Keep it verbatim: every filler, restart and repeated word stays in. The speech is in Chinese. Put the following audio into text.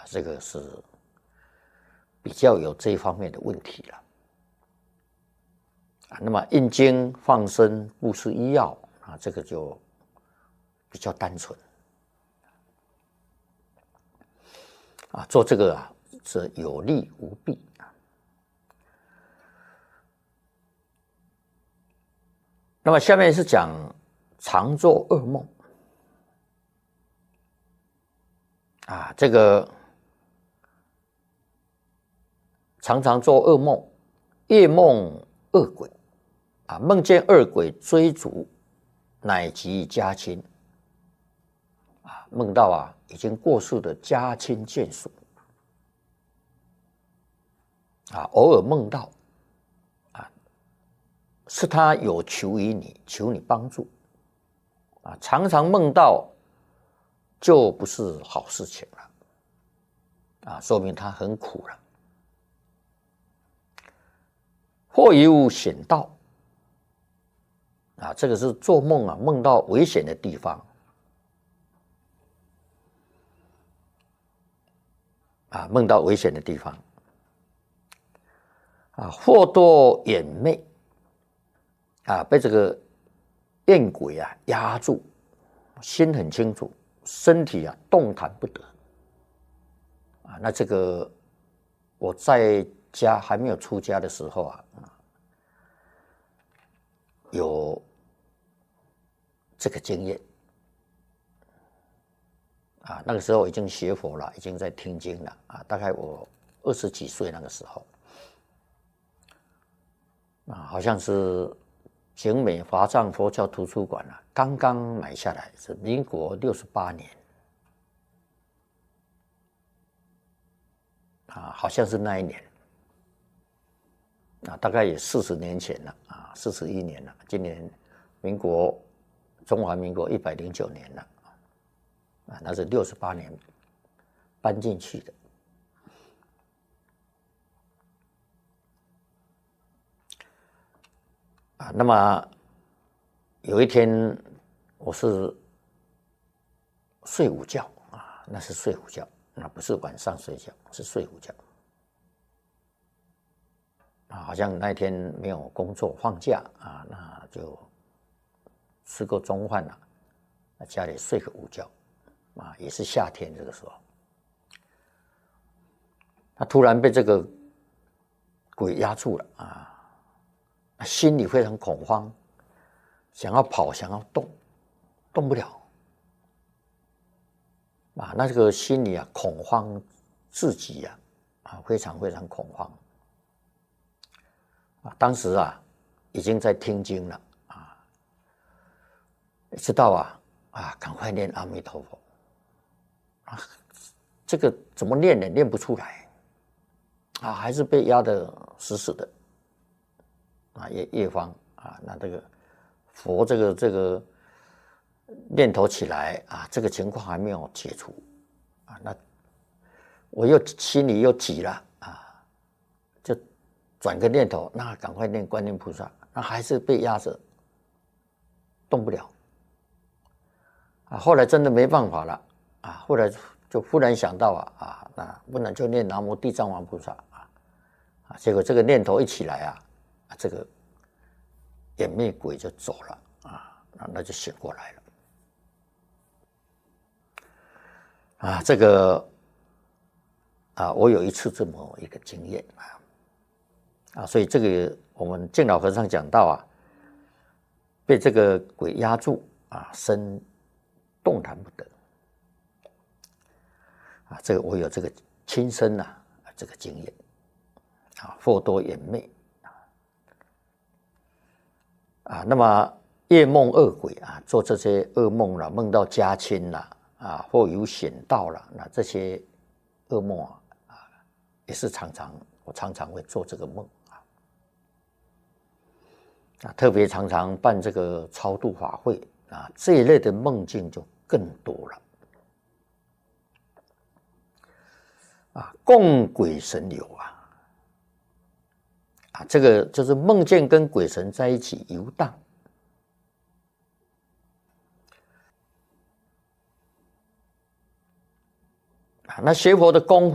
这个是比较有这一方面的问题了。啊，那么印经、放生、布施医药啊，这个就比较单纯。啊，做这个啊是有利无弊啊。那么下面是讲常做噩梦啊，这个常常做噩梦，夜梦恶鬼啊，梦见恶鬼追逐，乃及家亲啊，梦到啊已经过世的家亲眷属啊，偶尔梦到啊，是他有求于你，求你帮助啊，常常梦到就不是好事情了啊，说明他很苦了。或有险道啊，这个是做梦啊，梦到危险的地方啊，梦到危险的地方啊，或多眼魅啊，被这个焰鬼啊压住，心很清楚，身体啊动弹不得啊。那这个我在家还没有出家的时候啊，有这个经验啊，那个时候已经学佛了，已经在听经了啊，大概我二十几岁那个时候啊，好像是景美华藏佛教图书馆啊，刚刚买下来，是民国六十八年啊，好像是那一年啊，大概也四十年前了啊，四十一年了，今年民国中华民国一百零九年了啊，那是六十八年搬进去的。啊，那么有一天我是睡午觉啊，那是睡午觉，那不是晚上睡觉，是睡午觉啊，好像那天没有工作放假啊，那就吃过中饭了，在家里睡个午觉啊，也是夏天这个时候，他突然被这个鬼压住了啊。心里非常恐慌，想要跑，想要动，动不了啊！那这个心里啊，恐慌至极啊，啊，非常非常恐慌啊！当时啊，已经在听经了啊，知道啊啊，赶快念阿弥陀佛啊！这个怎么念呢？念不出来啊，还是被压得死死的。啊，夜夜方啊，那这个佛这个这个念头起来啊，这个情况还没有解除啊，那我又心里又急了啊，就转个念头，那赶快念观音菩萨，那还是被压着，动不了啊。后来真的没办法了啊，后来就忽然想到啊啊，那不然就念南无地藏王菩萨啊啊，结果这个念头一起来啊。这个眼魅鬼就走了啊，那就醒过来了啊。这个啊，我有一次这么一个经验啊啊，所以这个我们净老和尚讲到啊，被这个鬼压住啊，身动弹不得啊，这个我有这个亲身啊这个经验啊，或多眼魅。啊，那么夜梦恶鬼啊，做这些噩梦了，梦到家亲了啊，或有险道了，那这些噩梦啊，啊，也是常常我常常会做这个梦啊，啊，特别常常办这个超度法会啊，这一类的梦境就更多了啊，供鬼神游啊。啊，这个就是梦见跟鬼神在一起游荡啊， 那学佛的功夫。